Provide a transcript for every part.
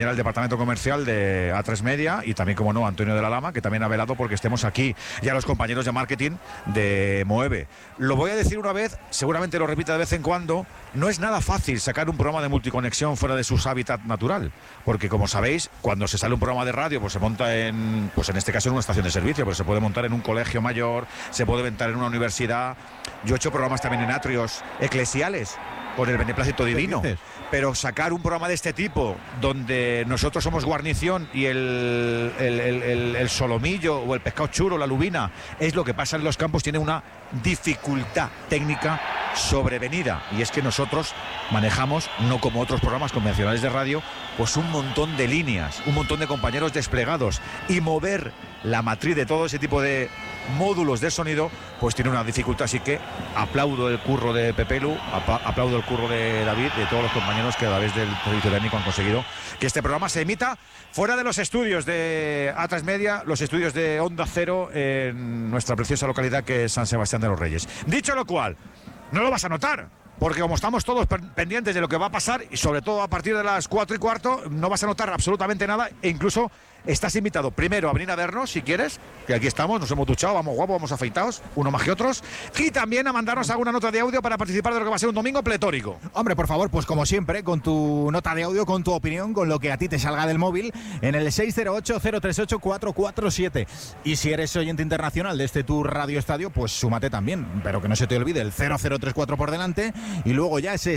el departamento comercial de A3 Media y también, como no, Antonio de la Lama, que también ha velado porque estemos aquí, y a los compañeros de marketing de Moeve. Lo voy a decir una vez, seguramente lo repita de vez en cuando, no es nada fácil sacar un programa de multiconexión fuera de su hábitat natural, porque como sabéis, cuando se sale un programa de radio, pues se monta en este caso en una estación de servicio, pero se puede montar en un colegio mayor, se puede montar en una universidad. Yo he hecho programas también en atrios eclesiales, con el beneplácito divino. Pero sacar un programa de este tipo, donde nosotros somos guarnición y el solomillo o el pescado churro, la lubina, es lo que pasa en los campos, tiene una dificultad técnica sobrevenida. Y es que nosotros manejamos, no como otros programas convencionales de radio, pues un montón de líneas, un montón de compañeros desplegados. Y mover la matriz de todo ese tipo de módulos de sonido, pues tiene una dificultad. Así que aplaudo el curro de Pepelu, aplaudo el curro de David, de todos los compañeros que a través del servicio técnico han conseguido que este programa se emita fuera de los estudios de A3 Media, los estudios de Onda Cero en nuestra preciosa localidad que es San Sebastián de los Reyes. Dicho lo cual, no lo vas a notar, porque como estamos todos pendientes de lo que va a pasar, y sobre todo a partir de las 4:15, no vas a notar absolutamente nada, e incluso estás invitado primero a venir a vernos, si quieres, que aquí estamos, nos hemos duchado, vamos guapos, vamos afeitados, uno más que otros, y también a mandarnos alguna nota de audio para participar de lo que va a ser un domingo pletórico. Hombre, por favor, pues como siempre, con tu nota de audio, con tu opinión, con lo que a ti te salga del móvil, en el 608-038-447. Y si eres oyente internacional de este Tour Radio Estadio, pues súmate también, pero que no se te olvide el 0034 por delante, y luego ya ese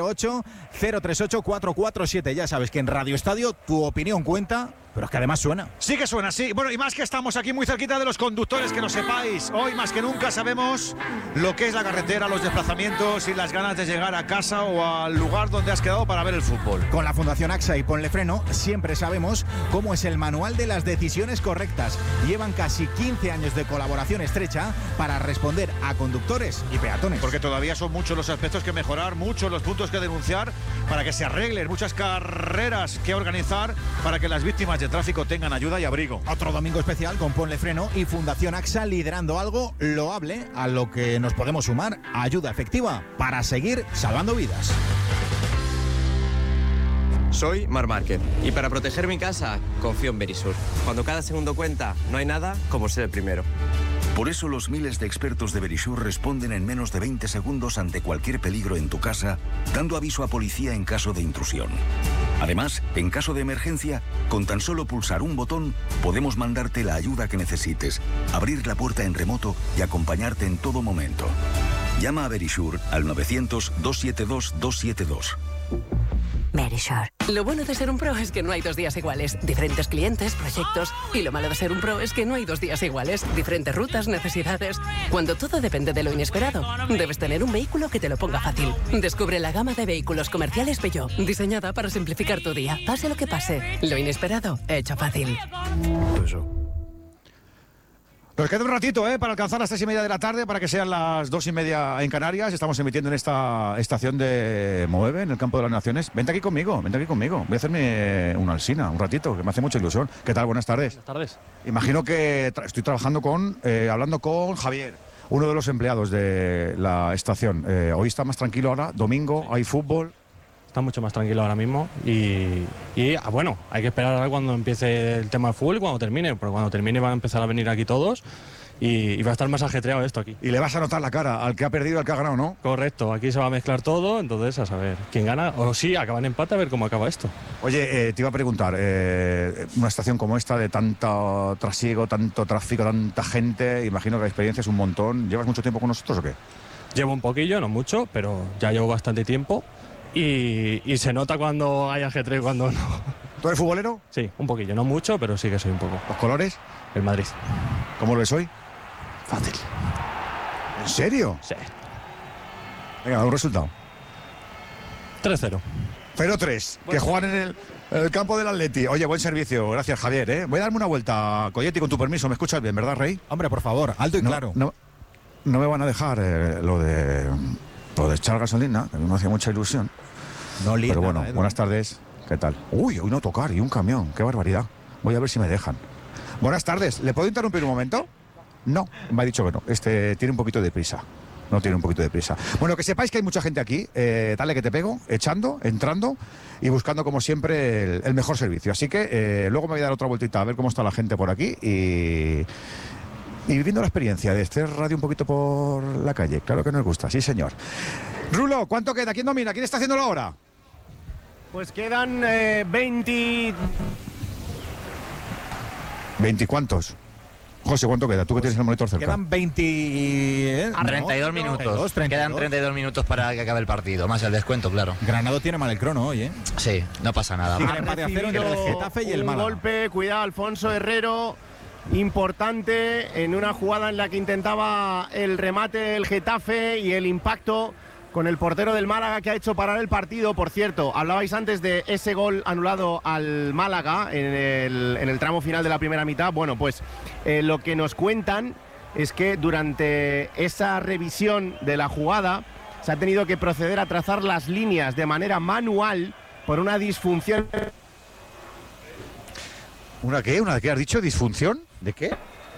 608-038-447. Ya sabes que en Radio Estadio tu opinión cuenta, pero es que además suena. Sí que suena, sí. Bueno, y más que estamos aquí muy cerquita de los conductores, que lo sepáis. Hoy más que nunca sabemos lo que es la carretera, los desplazamientos y las ganas de llegar a casa o al lugar donde has quedado para ver el fútbol. Con la Fundación AXA y Ponle Freno siempre sabemos cómo es el manual de las decisiones correctas. Llevan casi 15 años de colaboración estrecha para responder a conductores y peatones. Porque todavía son muchos los aspectos que mejorar, muchos los puntos que denunciar para que se arreglen, muchas carreras que organizar para que las víctimas de tráfico tengan ayuda y abrigo. Otro domingo especial con Ponle Freno y Fundación AXA liderando algo loable a lo que nos podemos sumar, ayuda efectiva para seguir salvando vidas. Soy Mar Márquez y para proteger mi casa confío en Verisur. Cuando cada segundo cuenta, no hay nada como ser el primero. Por eso los miles de expertos de Verisur responden en menos de 20 segundos ante cualquier peligro en tu casa, dando aviso a policía en caso de intrusión. Además, en caso de emergencia, con tan solo pulsar un botón, podemos mandarte la ayuda que necesites, abrir la puerta en remoto y acompañarte en todo momento. Llama a Verisur al 900-272-272. Verisur. Lo bueno de ser un pro es que no hay 2 días iguales. Diferentes clientes, proyectos. Y lo malo de ser un pro es que no hay 2 días iguales. Diferentes rutas, necesidades. Cuando todo depende de lo inesperado, debes tener un vehículo que te lo ponga fácil. Descubre la gama de vehículos comerciales Peugeot, diseñada para simplificar tu día. Pase lo que pase, lo inesperado, hecho fácil. Nos queda un ratito para alcanzar las 3:30 de la tarde, para que sean las 2:30 en Canarias. Estamos emitiendo en esta estación de Moeve, en el Campo de las Naciones. Vente aquí conmigo. Voy a hacerme una alsina un ratito, que me hace mucha ilusión. ¿Qué tal? Buenas tardes. Buenas tardes. Imagino que estoy trabajando hablando con Javier, uno de los empleados de la estación. Hoy está más tranquilo ahora, domingo, hay fútbol. Está mucho más tranquilo ahora mismo bueno, hay que esperar a cuando empiece el tema del fútbol y cuando termine, porque cuando termine van a empezar a venir aquí todos y va a estar más ajetreado esto aquí. Y le vas a notar la cara al que ha perdido y al que ha ganado, ¿no? Correcto, aquí se va a mezclar todo, entonces a saber quién gana, o si acaban empate, a ver cómo acaba esto. Oye, te iba a preguntar, una estación como esta de tanto trasiego, tanto tráfico, tanta gente, imagino que la experiencia es un montón. ¿Llevas mucho tiempo con nosotros o qué? Llevo un poquillo, no mucho, pero ya llevo bastante tiempo. Y se nota cuando hay ajetreo y cuando no. ¿Tú eres futbolero? Sí, un poquillo, no mucho, pero sí que soy un poco. ¿Los colores? El Madrid. ¿Cómo lo ves hoy? Fácil. ¿En serio? Sí. Venga, un resultado. 3-0. 0-3, que juegan en el campo del Atleti. Oye, buen servicio, gracias Javier. Voy a darme una vuelta, Coyetti, con tu permiso. ¿Me escuchas bien, verdad, Rey? Hombre, por favor, alto y claro. No me van a dejar lo de echar gasolina, que me hacía mucha ilusión. Pero bueno, buenas tardes. ¿Qué tal? Uy, un autocar y un camión. Qué barbaridad. Voy a ver si me dejan. Buenas tardes. ¿Le puedo interrumpir un momento? No, me ha dicho que no. Tiene un poquito de prisa. No tiene un poquito de prisa. Bueno, que sepáis que hay mucha gente aquí, dale que te pego, echando, entrando y buscando como siempre el mejor servicio. Así que luego me voy a dar otra vueltita a ver cómo está la gente por aquí y viviendo la experiencia de este radio un poquito por la calle. Claro que nos gusta, sí señor. Rulo, ¿cuánto queda? ¿Quién domina? ¿Quién está haciéndolo ahora? Pues quedan 20... ¿20 cuántos? José, ¿cuánto queda? Tú que tienes el monitor cerca. Quedan 20... 32 minutos. 32. Quedan 32 minutos para que acabe el partido, más el descuento, claro. Granado tiene mal el crono hoy, ¿eh? Sí, no pasa nada. Sí, el empate a cero entre el Getafe y el Málaga. Un golpe, cuidado, Alfonso Herrero, importante en una jugada en la que intentaba el remate el Getafe y el impacto con el portero del Málaga que ha hecho parar el partido. Por cierto, hablabais antes de ese gol anulado al Málaga en el tramo final de la primera mitad. Bueno, pues lo que nos cuentan es que durante esa revisión de la jugada se ha tenido que proceder a trazar las líneas de manera manual por una disfunción. ¿Una qué? ¿Una qué has dicho? ¿Disfunción? ¿De qué?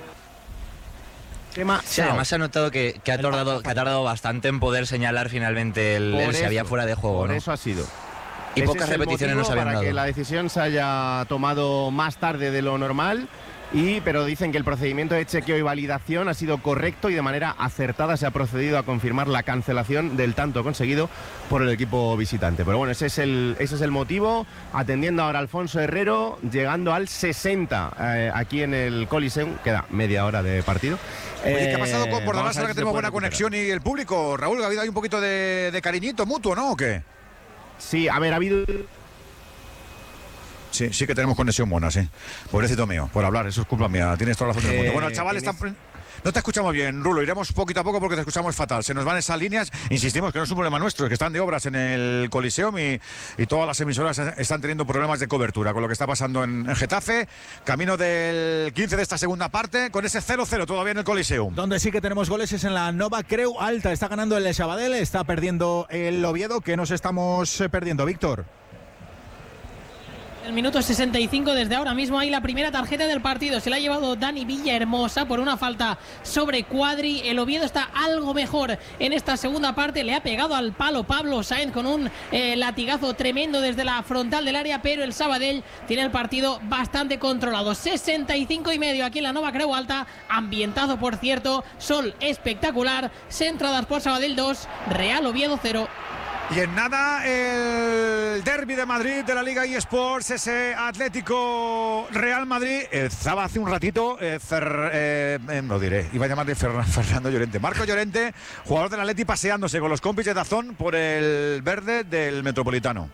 Sí, además se ha notado que ha tardado bastante en poder señalar finalmente el si había fuera de juego. Por ¿no? eso ha sido. Y pocas repeticiones nos habían para dado. Que la decisión se haya tomado más tarde de lo normal. Pero dicen que el procedimiento de chequeo y validación ha sido correcto y de manera acertada se ha procedido a confirmar la cancelación del tanto conseguido por el equipo visitante. Pero bueno, ese es el motivo, atendiendo ahora a Alfonso Herrero, llegando al 60 aquí en el Coliseum. Queda media hora de partido. Oye, ¿qué ha pasado con Bordalás ahora que tenemos buena recuperar conexión y el público? Raúl, ¿ha habido ahí un poquito de cariñito mutuo, no? ¿O qué? Sí, a ver, ha habido... Sí que tenemos conexión buena, sí. Pobrecito mío, por hablar, eso es culpa mía. Tienes toda la razón del mundo. Bueno, el chaval está... No te escuchamos bien, Rulo. Iremos poquito a poco porque te escuchamos fatal. Se nos van esas líneas. Insistimos que no es un problema nuestro, es que están de obras en el Coliseum y todas las emisoras están teniendo problemas de cobertura con lo que está pasando en Getafe. Camino del 15 de esta segunda parte con ese 0-0 todavía en el Coliseum. Donde sí que tenemos goles es en la Nova Creu Alta. Está ganando el Sabadell, está perdiendo el Oviedo. ¿Qué nos estamos perdiendo, Víctor? El minuto 65, desde ahora mismo hay la primera tarjeta del partido. Se la ha llevado Dani Villahermosa por una falta sobre Cuadri. El Oviedo está algo mejor en esta segunda parte. Le ha pegado al palo Pablo Sáenz con un latigazo tremendo desde la frontal del área, pero el Sabadell tiene el partido bastante controlado. 65,5 aquí en la Nova Creu Alta. Ambientado, por cierto, sol espectacular. Centradas por Sabadell 2, Real Oviedo 0. Y en nada, el derbi de Madrid de la Liga eSports, ese Atlético Real Madrid. Estaba hace un ratito, no diré, iba a llamarle Fernando Llorente. Marco Llorente, jugador del Atleti, paseándose con los compis de DAZN por el verde del Metropolitano.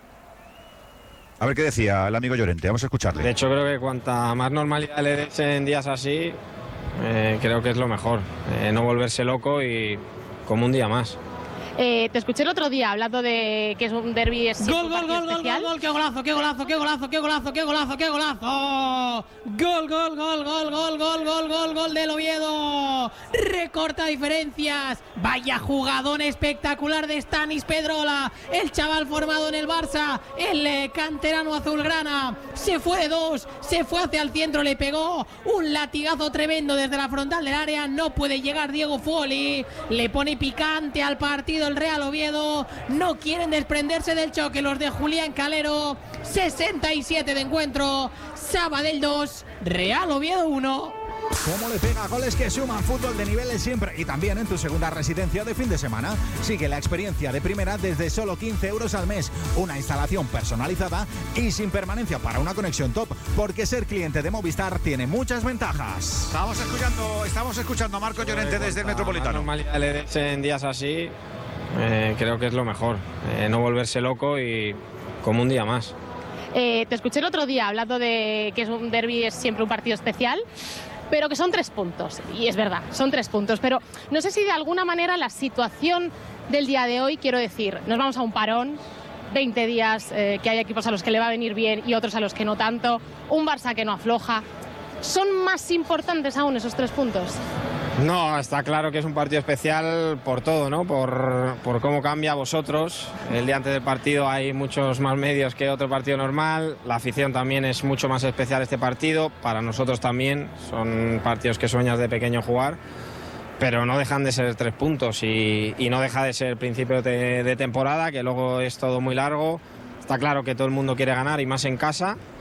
A ver qué decía el amigo Llorente, vamos a escucharle. De hecho, creo que cuanta más normalidad le des en días así, creo que es lo mejor. No volverse loco y como un día más. Te escuché el otro día hablando de que es un derbi especial. Gol, qué golazo. Gol del Oviedo. Recorta diferencias. Vaya jugadón espectacular de Stanis Pedrola. El chaval formado en el Barça, el canterano azulgrana. Se fue de dos, se fue hacia el centro, le pegó un latigazo tremendo desde la frontal del área. No puede llegar Diego Folli. Le pone picante al partido el Real Oviedo. No quieren desprenderse del choque los de Julián Calero. 67 de encuentro. Sabadell 2, Real Oviedo 1. ¿Cómo le pega goles que suman? Fútbol de niveles siempre y también en tu segunda residencia de fin de semana. Sigue la experiencia de primera desde solo 15 euros al mes. Una instalación personalizada y sin permanencia para una conexión top, porque ser cliente de Movistar tiene muchas ventajas. Estamos escuchando a Marco Llorente desde el Metropolitano. Normalidad le des en días así, creo que es lo mejor. No volverse loco y como un día más. Te escuché el otro día hablando de que es un derbi es siempre un partido especial, pero que son 3 puntos. Y es verdad, son 3 puntos. Pero no sé si de alguna manera la situación del día de hoy, quiero decir, nos vamos a un parón, 20 días que hay equipos a los que le va a venir bien y otros a los que no tanto, un Barça que no afloja. ¿Son más importantes aún esos 3 puntos? No, está claro que es un partido especial por todo, ¿no? Por cómo cambia a vosotros. El día antes del partido hay muchos más medios que otro partido normal. La afición también es mucho más especial este partido. Para nosotros también son partidos que sueñas de pequeño jugar. pero no dejan de ser 3 puntos y no deja de ser principio de temporada, que luego es todo muy largo. Está claro que todo el mundo quiere ganar y más en casa,